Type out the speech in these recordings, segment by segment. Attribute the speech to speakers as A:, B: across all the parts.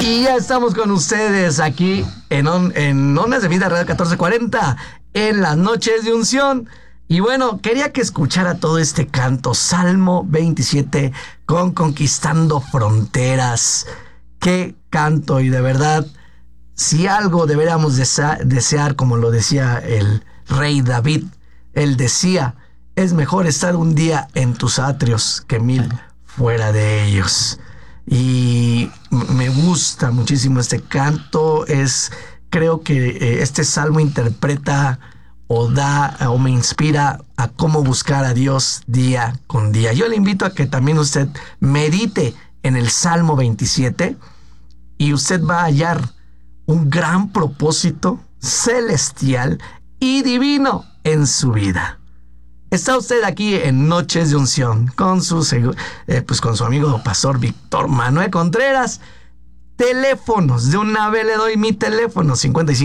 A: Y ya estamos con ustedes aquí en Ondas de Vida Radio 1440, en las noches de unción. Y bueno, quería que escuchara todo este canto, Salmo 27, con Conquistando Fronteras. Qué canto, y de verdad, si algo deberíamos desear, como lo decía el rey David, él decía, es mejor estar un día en tus atrios que 1000 fuera de ellos. Y me gusta muchísimo este canto. Creo que este salmo interpreta o me inspira a cómo buscar a Dios día con día. Yo le invito a que también usted medite en el Salmo 27 y usted va a hallar un gran propósito celestial y divino en su vida. Está usted aquí en Noches de Unción con su amigo Pastor Víctor Manuel Contreras. Teléfonos, de una vez le doy mi teléfono,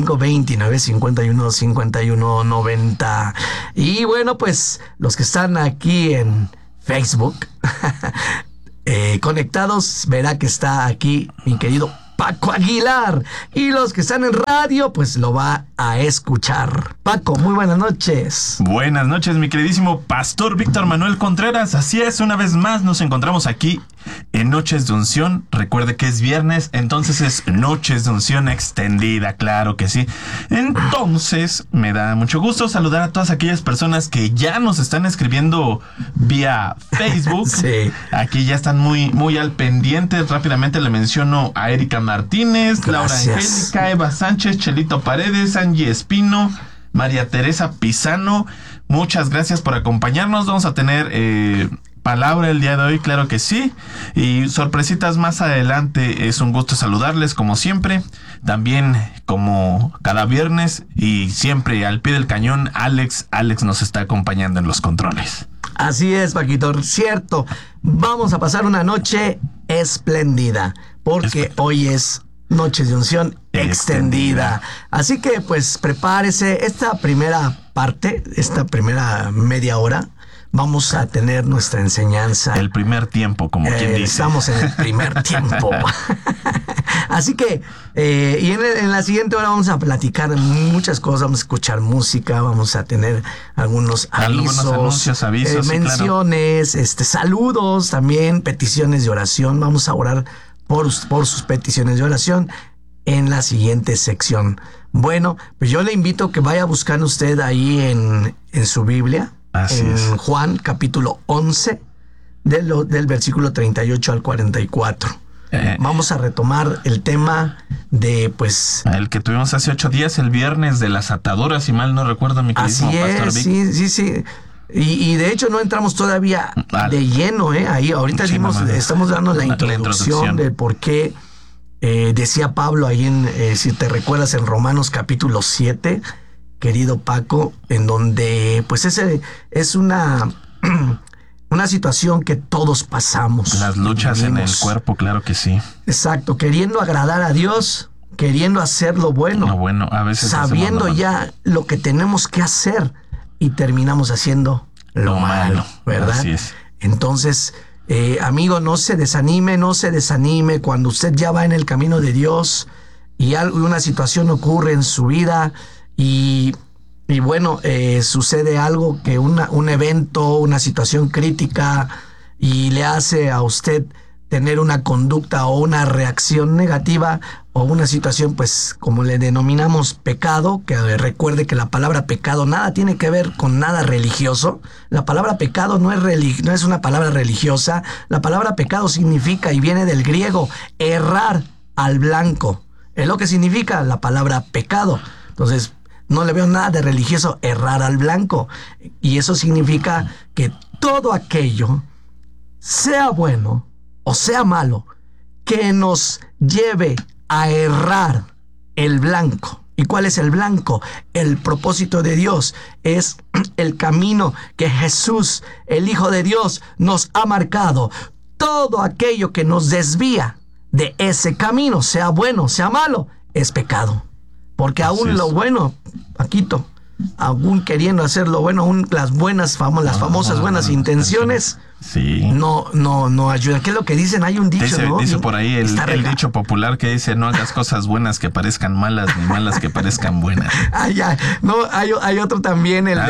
A: 5529-515190. Y bueno, pues los que están aquí en Facebook conectados, verá que está aquí mi querido Paco Aguilar, y los que están en radio pues lo va a escuchar. Paco, muy buenas noches.
B: Buenas noches, mi queridísimo Pastor Víctor Manuel Contreras. Así es, una vez más nos encontramos aquí en Noches de Unción. Recuerde que es viernes, entonces es Noches de Unción extendida, claro que sí. Entonces me da mucho gusto saludar a todas aquellas personas que ya nos están escribiendo vía Facebook.
A: Sí.
B: Aquí ya están muy al pendiente. Rápidamente le menciono a Erika Martínez,
A: Gracias.
B: Laura Angélica, Eva Sánchez, Chelito Paredes, Angie Espino, María Teresa Pizano. Muchas gracias por acompañarnos. Vamos a tener palabra el día de hoy, claro que sí, y sorpresitas más adelante. Es un gusto saludarles como siempre, también como cada viernes, y siempre al pie del cañón. Alex nos está acompañando en los controles.
A: Así es, Paquito, cierto. Vamos a pasar una noche espléndida, porque hoy es Noches de Unción extendida. Así que pues prepárese. Esta primera media hora, vamos a tener nuestra enseñanza.
B: El primer tiempo, como quien dice.
A: Estamos en el primer tiempo. Así que, y en la siguiente hora vamos a platicar muchas cosas, vamos a escuchar música, vamos a tener algunos
B: anuncios, avisos,
A: menciones, claro. Saludos también, peticiones de oración. Vamos a orar por sus peticiones de oración en la siguiente sección. Bueno, pues yo le invito a que vaya buscando usted ahí en su Biblia.
B: Así
A: en
B: es.
A: Juan capítulo 11 del versículo 38 al 44. Vamos a retomar el tema de el
B: que tuvimos hace 8 días, el viernes de las ataduras, si mal no recuerdo, mi queridísimo Pastor Vic.
A: Sí. Y de hecho no entramos todavía de lleno, ahí ahorita estamos dando la introducción de por qué decía Pablo ahí si te recuerdas, en Romanos capítulo 7, querido Paco, en donde pues ese es una situación que todos pasamos.
B: Las luchas en el cuerpo, claro que sí.
A: Exacto, queriendo agradar a Dios, queriendo hacer lo bueno.
B: Lo bueno, a veces
A: sabiendo ya lo que tenemos que hacer, y terminamos haciendo lo malo, ¿verdad?
B: Así es.
A: Entonces, amigo, no se desanime cuando usted ya va en el camino de Dios y una situación ocurre en su vida y bueno, sucede algo, que un evento, una situación crítica, y le hace a usted tener una conducta o una reacción negativa, o una situación, pues, como le denominamos pecado, que recuerde que la palabra pecado nada tiene que ver con nada religioso. La palabra pecado no es una palabra religiosa. La palabra pecado significa, y viene del griego, errar al blanco. Es lo que significa la palabra pecado. Entonces, no le veo nada de religioso, errar al blanco. Y eso significa que todo aquello, sea bueno o sea malo, que nos lleve a errar el blanco. ¿Y cuál es el blanco? El propósito de Dios es el camino que Jesús, el Hijo de Dios, nos ha marcado. Todo aquello que nos desvía de ese camino, sea bueno, sea malo, es pecado. Porque aún lo bueno, Paquito, aún queriendo hacer lo bueno, aún las famosas buenas intenciones,
B: Sí.
A: no ayudan. ¿Qué es lo que dicen? Hay un dicho, ¿no?
B: Dice por ahí el dicho popular que dice: no hagas cosas buenas que parezcan malas, ni malas que parezcan buenas.
A: Ya. No, hay otro también, el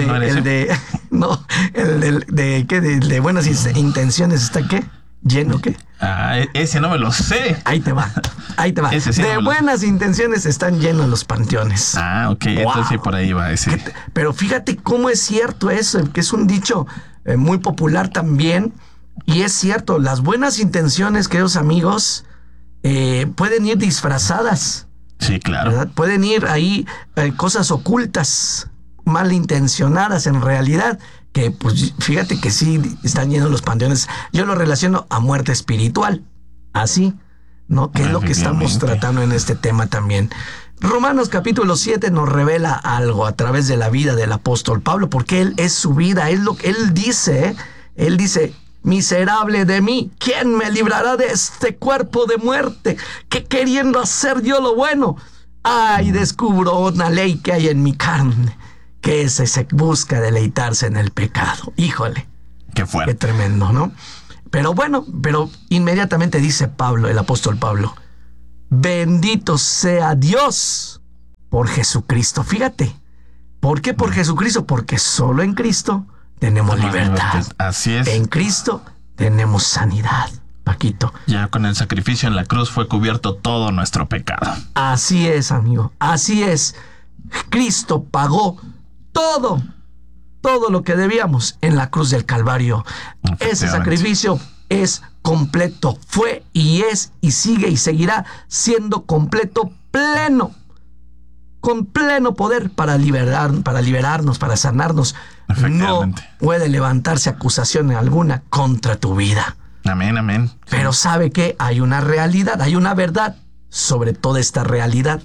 A: de buenas intenciones. ¿Está qué? ¿Lleno qué?
B: Ese no me lo sé.
A: Ahí te va.
B: Ese sí
A: de buenas intenciones están llenos los panteones.
B: Ok. Wow. Entonces por ahí va ese.
A: Pero fíjate cómo es cierto eso, que es un dicho muy popular también. Y es cierto, las buenas intenciones, queridos amigos, pueden ir disfrazadas.
B: Sí, claro.
A: ¿Verdad? Pueden ir ahí cosas ocultas, malintencionadas en realidad, que pues fíjate que sí están llenos los panteones. Yo lo relaciono a muerte espiritual, así, ¿no? Que es lo que estamos tratando en este tema también. Romanos capítulo 7 nos revela algo a través de la vida del apóstol Pablo, porque él es su vida, él dice, miserable de mí, ¿quién me librará de este cuerpo de muerte? Que queriendo hacer yo lo bueno, descubro una ley que hay en mi carne, que se busca deleitarse en el pecado. Híjole.
B: Qué fuerte.
A: Qué tremendo, ¿no? Pero inmediatamente dice Pablo, el apóstol Pablo: bendito sea Dios por Jesucristo. Fíjate. ¿Por qué por Jesucristo? Porque solo en Cristo tenemos libertad.
B: Así es.
A: En Cristo tenemos sanidad, Paquito.
B: Ya con el sacrificio en la cruz fue cubierto todo nuestro pecado.
A: Así es, amigo. Así es. Cristo pagó todo lo que debíamos en la cruz del Calvario. Ese sacrificio es completo, fue y es y sigue y seguirá siendo completo, pleno, con pleno poder para liberarnos, para sanarnos. No puede levantarse acusación alguna contra tu vida.
B: Amén, amén.
A: Pero ¿sabe qué? Hay una realidad, hay una verdad sobre toda esta realidad.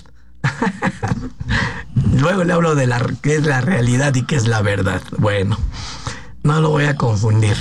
A: Luego le hablo de qué es la realidad y qué es la verdad. Bueno, no lo voy a confundir.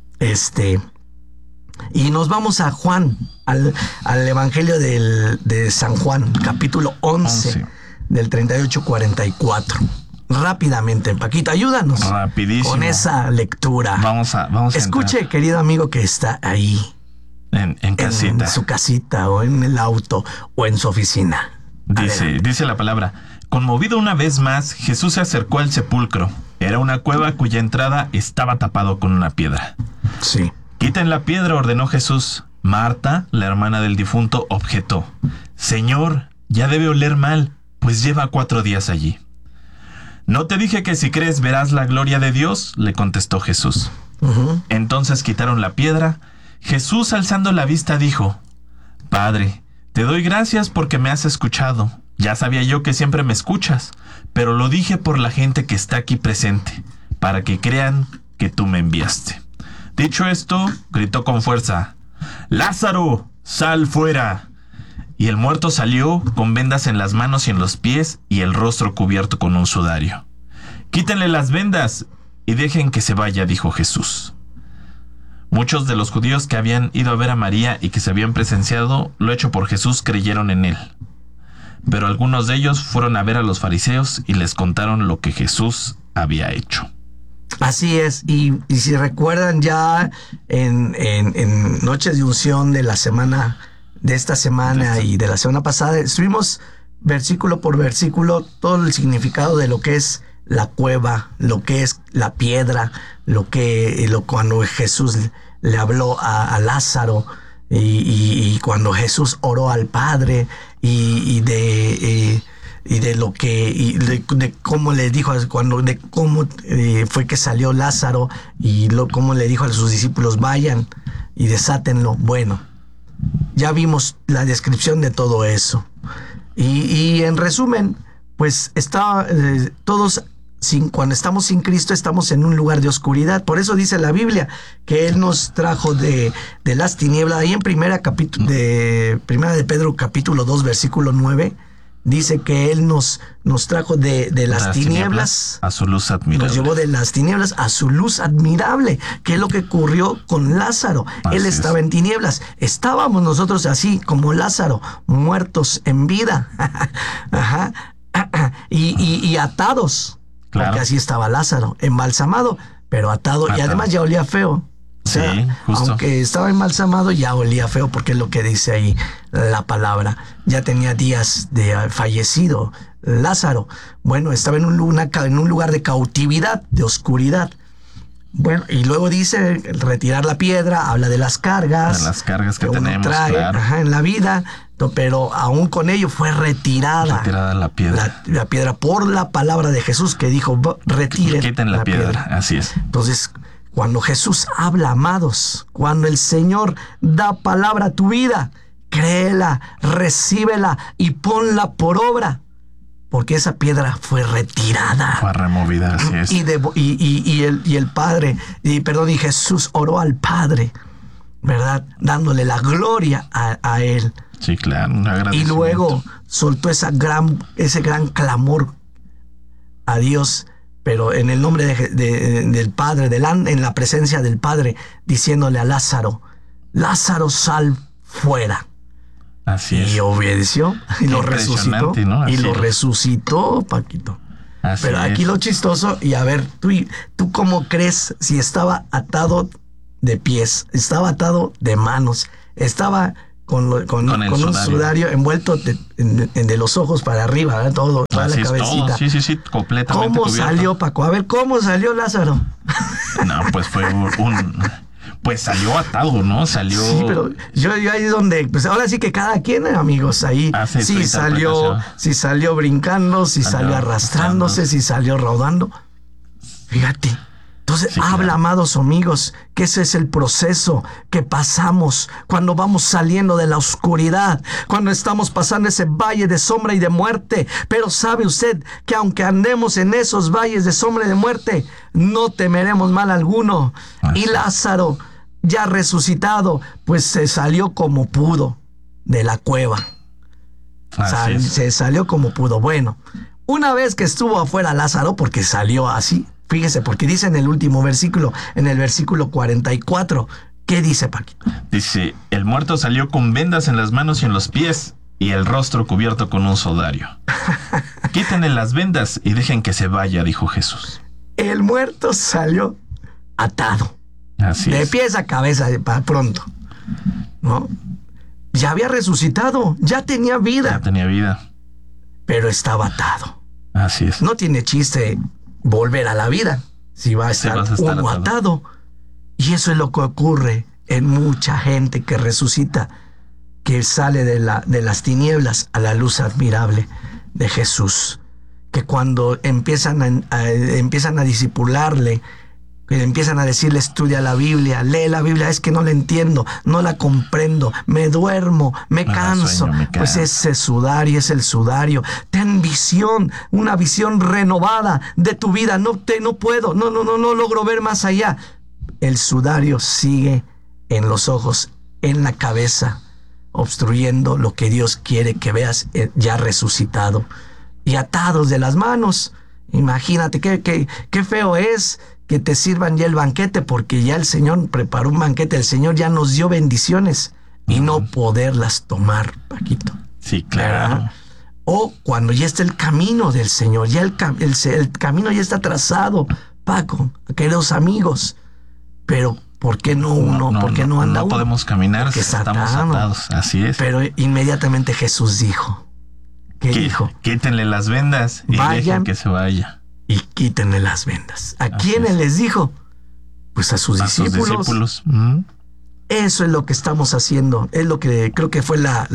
A: Y nos vamos a Juan, al Evangelio de San Juan, capítulo 11. Del 38-44. Rápidamente, Paquito, ayúdanos.
B: Rapidísimo.
A: Con esa lectura.
B: Vamos a
A: escuche,
B: entrar.
A: Querido amigo que está ahí.
B: En casita.
A: En su casita, o en el auto, o en su oficina.
B: Dice la palabra: conmovido una vez más, Jesús se acercó al sepulcro. Era una cueva cuya entrada estaba tapado con una piedra.
A: Sí.
B: Quiten la piedra, ordenó Jesús. Marta, la hermana del difunto, objetó: Señor, ya debe oler mal, pues lleva 4 días allí. ¿No te dije que si crees verás la gloria de Dios?, le contestó Jesús. Entonces quitaron la piedra. Jesús, alzando la vista, dijo: Padre, te doy gracias porque me has escuchado. Ya sabía yo que siempre me escuchas, pero lo dije por la gente que está aquí presente, para que crean que tú me enviaste. Dicho esto, gritó con fuerza: Lázaro, sal fuera. Y el muerto salió con vendas en las manos y en los pies y el rostro cubierto con un sudario. Quítenle las vendas y dejen que se vaya, dijo Jesús. Muchos de los judíos que habían ido a ver a María y que se habían presenciado lo hecho por Jesús creyeron en él. Pero algunos de ellos fueron a ver a los fariseos y les contaron lo que Jesús había hecho.
A: Así es, y si recuerdan ya en Noches de Unción de esta semana y de la semana pasada, estuvimos versículo por versículo todo el significado de lo que es la cueva, lo que es la piedra, cuando Jesús le habló a Lázaro y cuando Jesús oró al Padre de cómo le dijo de cómo fue que salió Lázaro y cómo le dijo a sus discípulos: vayan y desátenlo. Bueno, ya vimos la descripción de todo eso. Y en resumen, pues todos, cuando estamos sin Cristo, estamos en un lugar de oscuridad. Por eso dice la Biblia que Él nos trajo de las tinieblas. Ahí en primera de Pedro, capítulo 2, versículo 9, dice que Él nos trajo de las tinieblas
B: a su luz admirable.
A: Nos llevó de las tinieblas a su luz admirable, que es lo que ocurrió con Lázaro. Él estaba en tinieblas. Estábamos nosotros así como Lázaro, muertos en vida. Ajá. Y atados. Claro. Porque así estaba Lázaro, embalsamado, pero atado. Y además ya olía feo. sea,
B: Sí, justo.
A: aunque estaba embalsamado, ya olía feo, porque es lo que dice ahí la palabra. Ya tenía días de fallecido Lázaro. Bueno, estaba en un lugar de cautividad, de oscuridad. Bueno, y luego dice retirar la piedra, habla de las cargas.
B: De las cargas que
A: uno
B: tenemos,
A: trae,
B: claro.
A: en la vida, pero aún con ello fue retirada.
B: Retirada la piedra.
A: La piedra por la palabra de Jesús que dijo, retiren
B: Quiten la piedra. Así es.
A: Entonces, cuando Jesús habla, amados, cuando el Señor da palabra a tu vida, créela, recíbela y ponla por obra. Porque esa piedra fue retirada.
B: Fue removida, así es.
A: Y el Padre, y Jesús oró al Padre, ¿verdad? Dándole la gloria a Él.
B: Sí, claro, un
A: Y
B: agradecimiento.
A: luego soltó ese gran clamor a Dios, pero en el nombre del Padre, en la presencia del Padre, diciéndole a Lázaro, Lázaro, sal fuera.
B: Así es.
A: Y obedeció y lo resucitó.
B: ¿No?
A: Y lo resucitó, Paquito.
B: Así
A: Pero aquí
B: es.
A: lo chistoso, y a ver, ¿tú cómo crees si estaba atado de pies, estaba atado de manos, estaba con un sudario envuelto de los ojos para arriba, ¿verdad? Toda la cabecita?
B: Todo. Sí, completamente
A: ¿Cómo
B: cubierto.
A: salió, Paco? A ver, ¿cómo salió Lázaro?
B: No, pues fue pues salió atado, ¿no? Salió...
A: Sí, pero yo ahí es donde, pues ahora sí que cada quien, amigos, ahí
B: hace su
A: sí salió brincando, si salió arrastrándose, si salió rodando. Fíjate. Entonces, habla, amados amigos, que ese es el proceso que pasamos cuando vamos saliendo de la oscuridad, cuando estamos pasando ese valle de sombra y de muerte. Pero sabe usted que aunque andemos en esos valles de sombra y de muerte, no temeremos mal alguno. Y Lázaro, ya resucitado, pues se salió como pudo de la cueva. Se salió como pudo. Bueno, una vez que estuvo afuera Lázaro, porque salió así, fíjese, porque dice en el último versículo, en el versículo 44, ¿qué dice, Paquito?
B: Dice, el muerto salió con vendas en las manos y en los pies y el rostro cubierto con un sudario. Quítenle las vendas y dejen que se vaya, dijo Jesús.
A: El muerto salió atado.
B: Así
A: de
B: es.
A: pies a cabeza, para pronto, ¿no? Ya había resucitado, ya tenía vida.
B: Ya tenía vida.
A: Pero estaba atado.
B: Así es.
A: No tiene chiste volver a la vida si va a estar uno atado. Y eso es lo que ocurre en mucha gente que resucita, que sale de las tinieblas a la luz admirable de Jesús. Que cuando empiezan a discipularle, que empiezan a decirle, estudia la Biblia, lee la Biblia, es que no la entiendo, no la comprendo, me duermo, me canso. Pues ese sudario es el sudario. Ten visión, una visión renovada de tu vida. No puedo, no logro ver más allá. El sudario sigue en los ojos, en la cabeza, obstruyendo lo que Dios quiere que veas ya resucitado. Y atados de las manos. Imagínate qué feo es que te sirvan ya el banquete, porque ya el Señor preparó un banquete, el Señor ya nos dio bendiciones y no poderlas tomar, Paquito.
B: Sí, claro.
A: ¿Verdad? O cuando ya está el camino del Señor, ya el camino ya está trazado, Paco, queridos amigos, pero ¿por qué no uno? ¿Por qué no anda
B: uno? No podemos caminar si estamos atados, así es.
A: Pero inmediatamente Jesús dijo, ¿qué dijo?
B: Quítenle las vendas y dejen que se vaya.
A: Y quítenle las vendas. ¿A quiénes les dijo? Pues a sus discípulos. Eso es lo que estamos haciendo. Es lo que creo que fue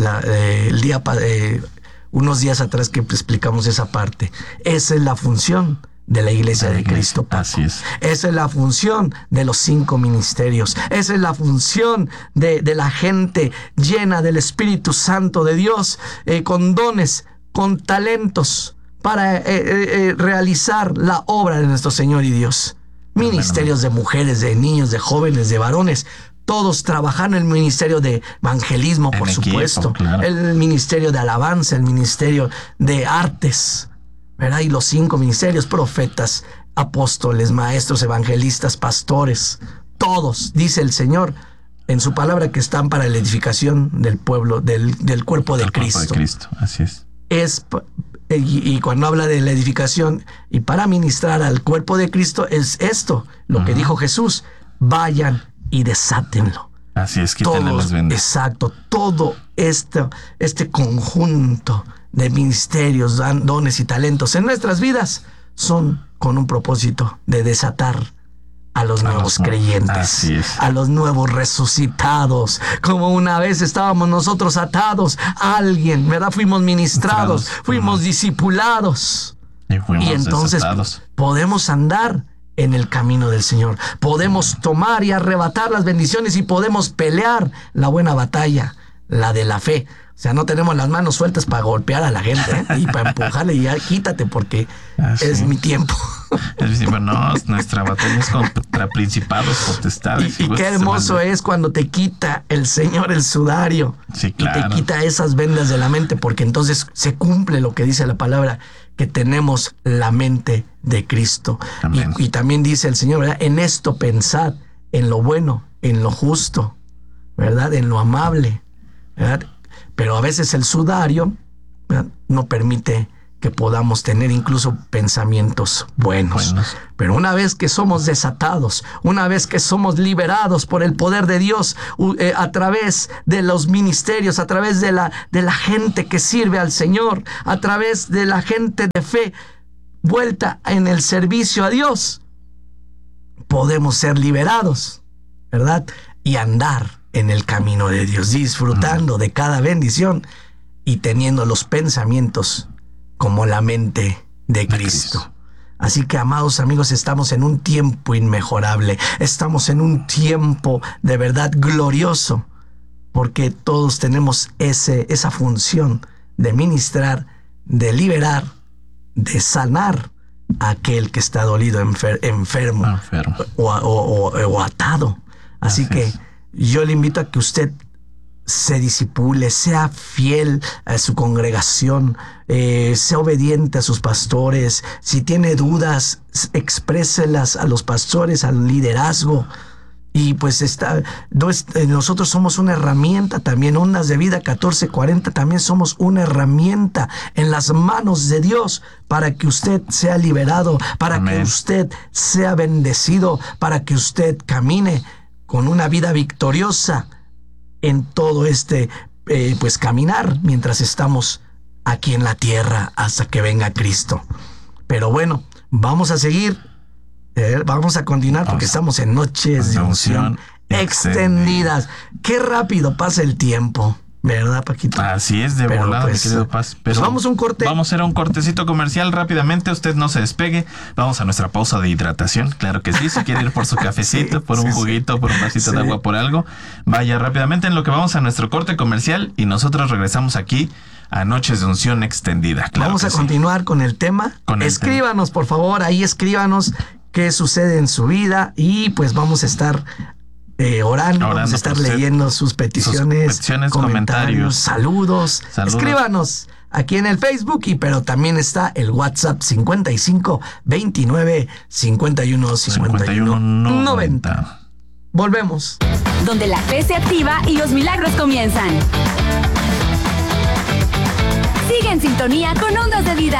A: el día unos días atrás que explicamos esa parte. Esa es la función de la Iglesia de Cristo, Paco.
B: Así es.
A: Esa es la función de los 5 ministerios. Esa es la función de la gente llena del Espíritu Santo de Dios, con dones, con talentos, para realizar la obra de nuestro Señor y Dios. Ministerios de mujeres, de niños, de jóvenes, de varones, todos trabajando en el ministerio de evangelismo, por supuesto, claro. El ministerio de alabanza, el ministerio de artes, ¿verdad? Y los 5 ministerios: profetas, apóstoles, maestros, evangelistas, pastores, todos, dice el Señor en su palabra, que están para la edificación del pueblo, del cuerpo de Cristo.
B: Cuerpo de Cristo, así es.
A: Y cuando habla de la edificación y para ministrar al cuerpo de Cristo, es esto, lo que dijo Jesús: vayan y desátenlo.
B: Así es, quítenle las vendas.
A: Exacto, todo este conjunto de ministerios, dones y talentos en nuestras vidas son con un propósito de desatar a los nuevos creyentes, a los nuevos resucitados. Como una vez estábamos nosotros atados a alguien, ¿verdad? Fuimos ministrados, fuimos discipulados. Y entonces podemos andar en el camino del Señor. Podemos tomar y arrebatar las bendiciones y podemos pelear la buena batalla, la de la fe. O sea, no tenemos las manos sueltas para golpear a la gente, y para empujarle y ya quítate porque es mi tiempo.
B: No, nuestra batalla es contra principados, potestades.
A: Y qué hermoso es cuando te quita el Señor el sudario.
B: Sí, claro.
A: Y te quita esas vendas de la mente, porque entonces se cumple lo que dice la palabra, que tenemos la mente de Cristo. Y también dice el Señor, ¿verdad? En esto pensad, en lo bueno, en lo justo, ¿verdad? En lo amable, ¿verdad? Pero a veces el sudario, ¿verdad?, no permite que podamos tener incluso pensamientos buenos. Pero una vez que somos desatados, una vez que somos liberados por el poder de Dios, a través de los ministerios, a través de la gente que sirve al Señor, a través de la gente de fe vuelta en el servicio a Dios, podemos ser liberados, ¿verdad? Y andar en el camino de Dios, disfrutando de cada bendición y teniendo los pensamientos como la mente de Cristo. Así que, amados amigos, estamos en un tiempo inmejorable, estamos en un tiempo de verdad glorioso, porque todos tenemos esa función de ministrar, de liberar, de sanar a aquel que está dolido, enfermo. O atado. Así que yo le invito a que usted se disipule, sea fiel a su congregación, sea obediente a sus pastores. Si tiene dudas, expréselas a los pastores, al liderazgo. Y pues nosotros somos una herramienta también. Ondas de Vida 1440 también somos una herramienta en las manos de Dios para que usted sea liberado, para que usted sea bendecido, para que usted camine con una vida victoriosa en todo pues caminar mientras estamos aquí en la tierra hasta que venga Cristo. Pero bueno, vamos a seguir, vamos a continuar porque estamos en noches de unción extendidas. Qué rápido pasa el tiempo, ¿verdad, Paquito?
B: Así es, de volada, mi querido Paz. Pero
A: vamos a un corte.
B: Vamos a hacer un cortecito comercial rápidamente. Usted no se despegue. Vamos a nuestra pausa de hidratación. Claro que sí. Si quiere ir por su cafecito, por un juguito, por un vasito de agua, por algo, vaya rápidamente en lo que vamos a nuestro corte comercial y nosotros regresamos aquí a Noches de Unción Extendida. Claro,
A: vamos a continuar con el tema. Escríbanos, por favor. Ahí escríbanos qué sucede en su vida y pues vamos a estar orando, vamos a estar leyendo sus peticiones, comentarios, saludos. Escríbanos aquí en el Facebook, pero también está el WhatsApp 55 29 51 51 90. Volvemos.
C: Donde la fe se activa y los milagros comienzan. Sigue en sintonía con Ondas de Vida.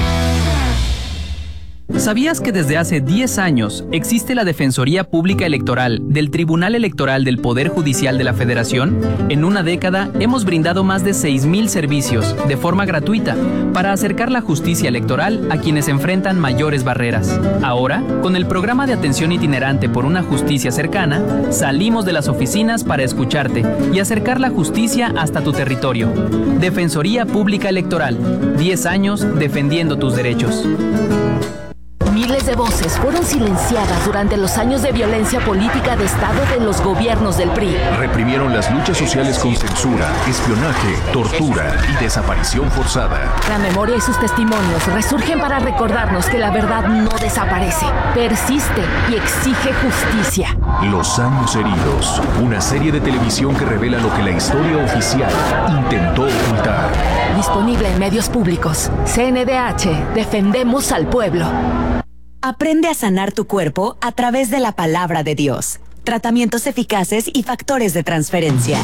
D: ¿Sabías que desde hace 10 años existe la Defensoría Pública Electoral del Tribunal Electoral del Poder Judicial de la Federación? En una década hemos brindado más de 6,000 servicios de forma gratuita para acercar la justicia electoral a quienes enfrentan mayores barreras. Ahora, con el programa de atención itinerante por una justicia cercana, salimos de las oficinas para escucharte y acercar la justicia hasta tu territorio. Defensoría Pública Electoral, 10 años defendiendo tus derechos.
C: Miles de voces fueron silenciadas durante los años de violencia política de Estado de los gobiernos del PRI.
E: Reprimieron las luchas sociales con censura, espionaje, tortura y desaparición forzada.
C: La memoria y sus testimonios resurgen para recordarnos que la verdad no desaparece, persiste y exige justicia.
E: Los años heridos, una serie de televisión que revela lo que la historia oficial intentó ocultar.
C: Disponible en medios públicos. CNDH, defendemos al pueblo.
F: Aprende a sanar tu cuerpo a través de la palabra de Dios. Tratamientos eficaces y factores de transferencia.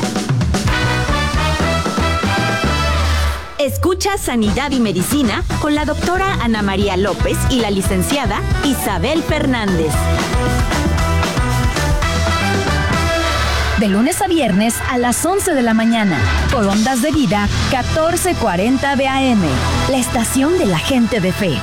F: Escucha Sanidad y Medicina con la doctora Ana María López y la licenciada Isabel Fernández.
G: de lunes a viernes a las 11 de la mañana, por Ondas de Vida 1440 de AM, la estación de la gente de fe.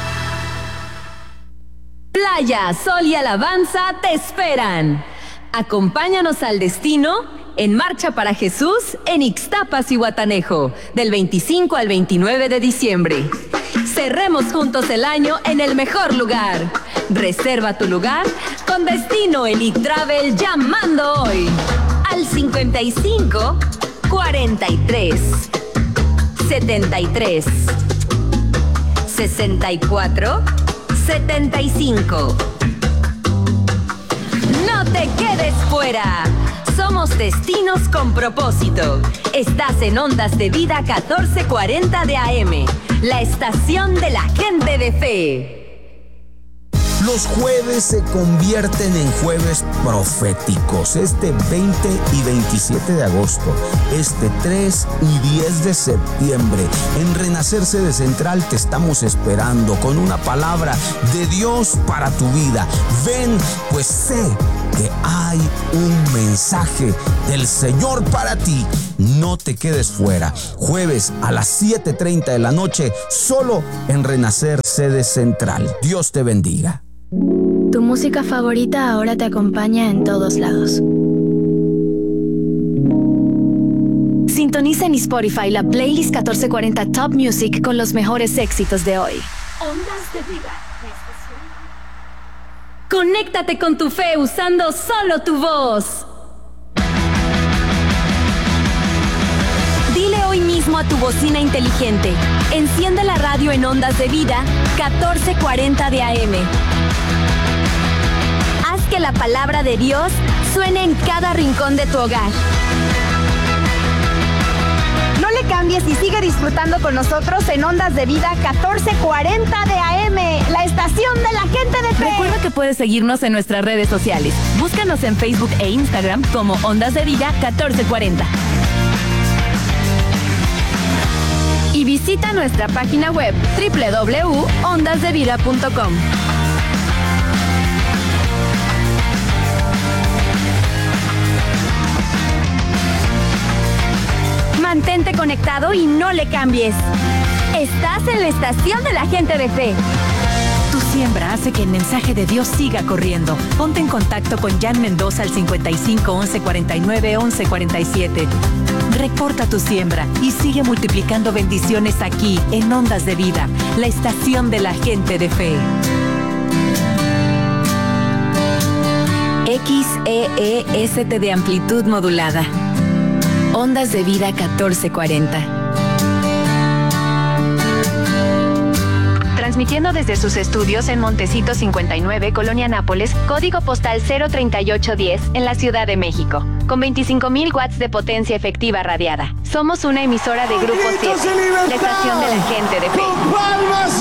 C: Playa, sol y alabanza te esperan. Acompáñanos al destino en Marcha para Jesús en Ixtapas y Guatanejo, del 25 al 29 de diciembre. Cerremos juntos el año en el mejor lugar. Reserva tu lugar con Destino Elite Travel llamando hoy al 55 43 73 64 75. No te quedes fuera. Somos destinos con propósito. Estás en Ondas de Vida 1440 de AM, la estación de la gente de fe.
H: Los jueves se convierten en jueves proféticos. Este 20 y 27 de agosto, este 3 y 10 de septiembre, en Renacer Sede Central te estamos esperando con una palabra de Dios para tu vida. Ven, pues sé que hay un mensaje del Señor para ti. No te quedes fuera. Jueves a las 7:30 de la noche, solo en Renacer Sede Central. Dios te bendiga.
I: Tu música favorita ahora te acompaña en todos lados.
C: Sintoniza en Spotify la playlist 1440 Top Music con los mejores éxitos de hoy. Ondas de Vida. Conéctate con tu fe usando solo tu voz. Dile hoy mismo a tu bocina inteligente: enciende la radio en Ondas de Vida 1440 de AM. Haz que la palabra de Dios suene en cada rincón de tu hogar.
J: No le cambies y sigue disfrutando con nosotros en Ondas de Vida 1440 de AM, la estación de la gente de fe.
C: Recuerda que puedes seguirnos en nuestras redes sociales. Búscanos en Facebook e Instagram como Ondas de Vida 1440. Y visita nuestra página web www.ondasdevida.com. Mantente conectado y no le cambies. Estás en la estación de la gente de fe.
F: Tu siembra hace que el mensaje de Dios siga corriendo. Ponte en contacto con Jan Mendoza al 55 11 49 11 47. Reporta tu siembra y sigue multiplicando bendiciones aquí en Ondas de Vida, la estación de la gente de fe.
C: XEEST de amplitud modulada. Ondas de Vida 1440.
K: Transmitiendo desde sus estudios en Montecito 59, Colonia Nápoles, código postal 03810, en la Ciudad de México, con 25,000 watts de potencia efectiva radiada. Somos una emisora de Grupo 7, la estación de la gente de fe.